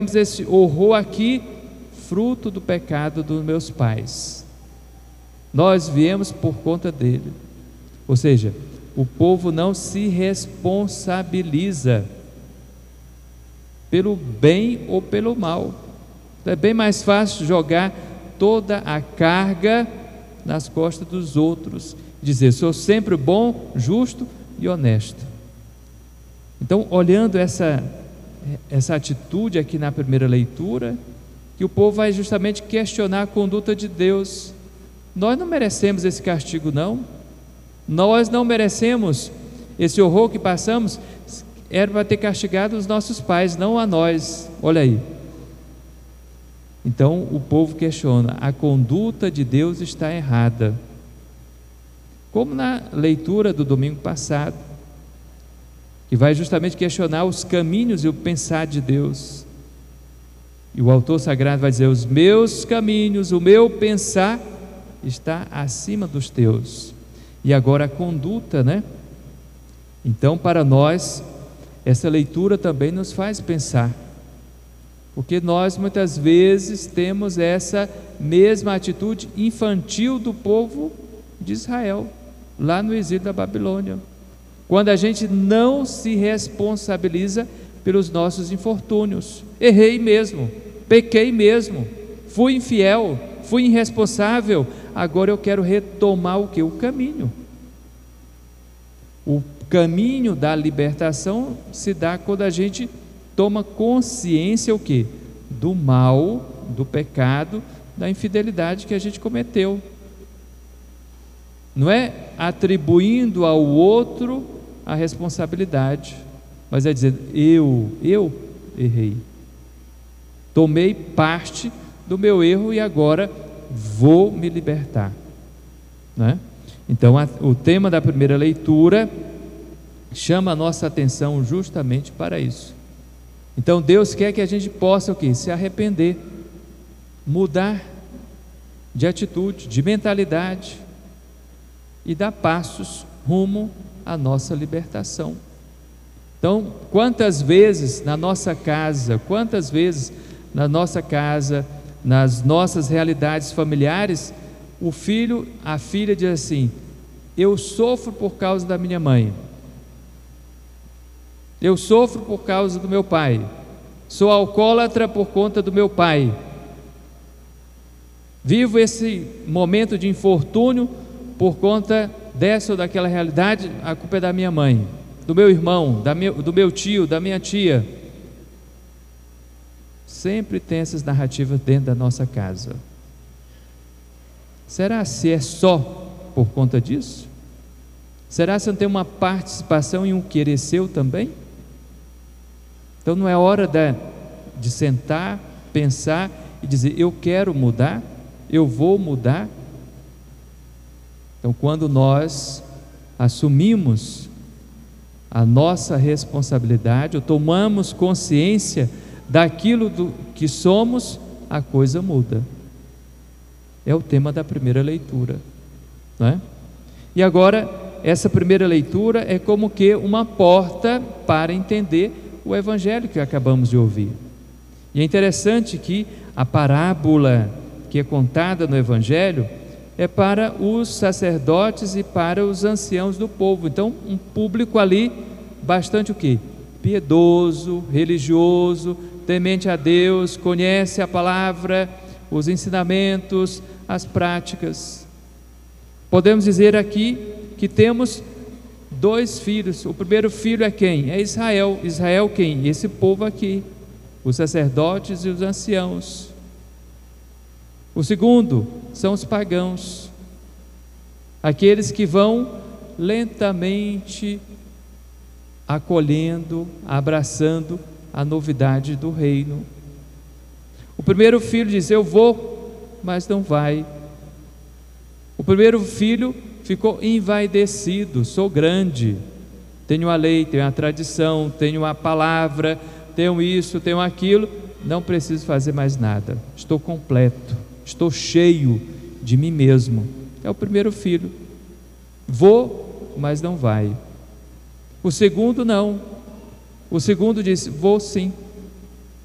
esse horror aqui, fruto do pecado dos meus pais. Nós viemos por conta dele. Ou seja, o povo não se responsabiliza pelo bem ou pelo mal. É bem mais fácil jogar toda a carga nas costas dos outros, dizer: sou sempre bom, justo e honesto. Então, olhando essa atitude aqui na primeira leitura, que o povo vai justamente questionar a conduta de Deus. Nós não merecemos esse castigo, não. Nós não merecemos esse horror que passamos. Era para ter castigado os nossos pais, não a nós. Olha aí. Então o povo questiona: a conduta de Deus está errada. Como na leitura do domingo passado, que vai justamente questionar os caminhos e o pensar de Deus. E o autor sagrado vai dizer: os meus caminhos, o meu pensar está acima dos teus. E agora a conduta, né? Então, para nós, essa leitura também nos faz pensar, porque nós muitas vezes temos essa mesma atitude infantil do povo de Israel, lá no exílio da Babilônia, quando a gente não se responsabiliza pelos nossos infortúnios. Errei mesmo, pequei mesmo, fui infiel, fui irresponsável, agora eu quero retomar o que? O caminho. O caminho da libertação se dá quando a gente toma consciência o que? Do mal, do pecado, da infidelidade que a gente cometeu. Não é atribuindo ao outro a responsabilidade, mas é dizer: eu errei, tomei parte do meu erro e agora vou me libertar, né? Então o tema da primeira leitura chama a nossa atenção justamente para isso. Então Deus quer que a gente possa o quê? Se arrepender, mudar de atitude, de mentalidade e dar passos rumo à nossa libertação. Então, quantas vezes na nossa casa, nas nossas realidades familiares, o filho, a filha diz assim: eu sofro por causa da minha mãe, eu sofro por causa do meu pai, sou alcoólatra por conta do meu pai, vivo esse momento de infortúnio por conta dessa ou daquela realidade, a culpa é da minha mãe, do meu irmão, do meu tio, da minha tia. Sempre tem essas narrativas dentro da nossa casa. Será se é só por conta disso? Será se não tem uma participação em um querer seu também? Então não é hora de sentar, pensar e dizer: eu quero mudar, eu vou mudar? Então, quando nós assumimos a nossa responsabilidade, ou tomamos consciência daquilo que somos, a coisa muda. É o tema da primeira leitura, não é? E agora, essa primeira leitura é como que uma porta para entender o evangelho que acabamos de ouvir. E é interessante que a parábola que é contada no evangelho é para os sacerdotes e para os anciãos do povo. Então, um público ali bastante o quê? Piedoso, religioso, temente a Deus, conhece a palavra, os ensinamentos, as práticas. Podemos dizer aqui que temos dois filhos. O primeiro filho é quem? É Israel. Israel quem? Esse povo aqui, os sacerdotes e os anciãos. O segundo são os pagãos, aqueles que vão lentamente acolhendo, abraçando a novidade do reino. O primeiro filho diz: eu vou, mas não vai. O primeiro filho ficou envaidecido: sou grande, tenho a lei, tenho a tradição, tenho a palavra, tenho isso, tenho aquilo, não preciso fazer mais nada, estou completo, estou cheio de mim mesmo. É o primeiro filho. Vou, mas não vai. O segundo não. O segundo diz: vou sim,